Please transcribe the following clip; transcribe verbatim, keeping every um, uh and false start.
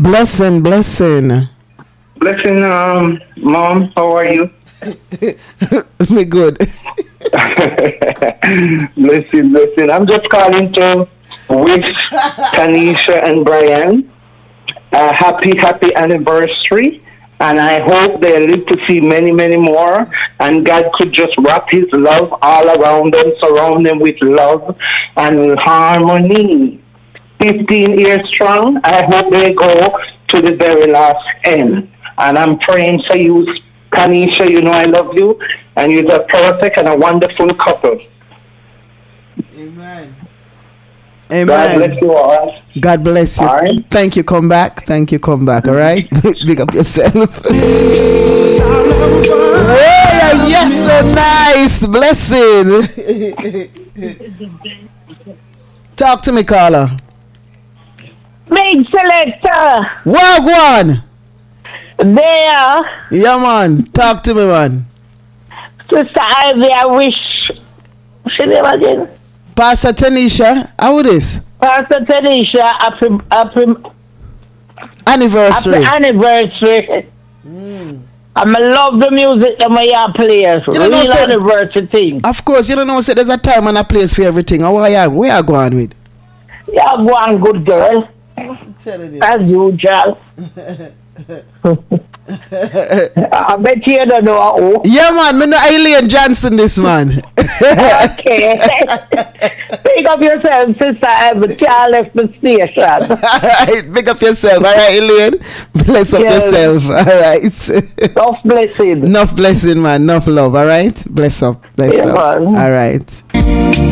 Blessing, blessing. Blessing, um, Mom. How are you? Me good. Blessing, blessing. I'm just calling to wish Tanisha and Brian a happy, happy anniversary. And I hope they live to see many, many more. And God could just wrap his love all around them, surround them with love and harmony. fifteen years strong. I hope they go to the very last end. And I'm praying for you, Tanisha. You know I love you. And you're a perfect and a wonderful couple. Amen. Amen. God bless you all. God bless you. All right. Thank you. Come back. Thank you. Come back. All right. Big up yourself. Oh, yeah, yes, so nice. Blessing. Talk to me, Carla. Big selector. Wagwan. There. Yeah, man. Talk to me, man. Sister Ivy, I wish. What's your name again? Pastor Tanisha. How it is? Pastor Tanisha, happy, happy, Anniversary. happy anniversary. Mm. I love the music that my players. You know, Real say, anniversary thing. Of course, you don't know, say there's a time and a place for everything. How are you? Where are you going with? Yeah, one good girl. As usual. I bet you don't know who. Yeah, man. Me know Eileen Johnson, this man. Okay. Pick up yourself, sister. I can't left the station. All right. Pick up yourself. All right, Eileen. Bless up yes. yourself. All right. Enough blessing. Enough blessing, man. Enough love. All right. Bless up. Bless yeah, up. Man. All right.